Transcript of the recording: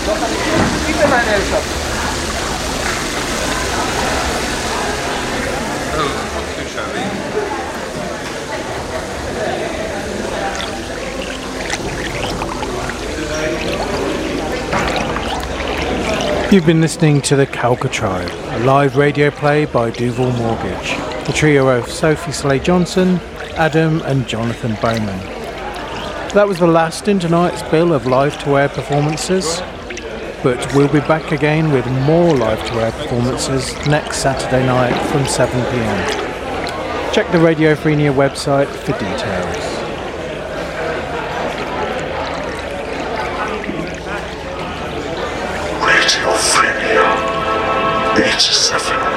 Bitte, meine Herrschaft. Oh, not too shabby. You've been listening to the Calca Tribe, a live radio play by Duval Mortgage, the trio of Sophie Slade-Johnson, Adam and Jonathan Bowman. That was the last in tonight's bill of live-to-air performances, but we'll be back again with more live-to-air performances next Saturday night from 7 p.m. Check the Radiophrenia website for details. Radiophrenia 87.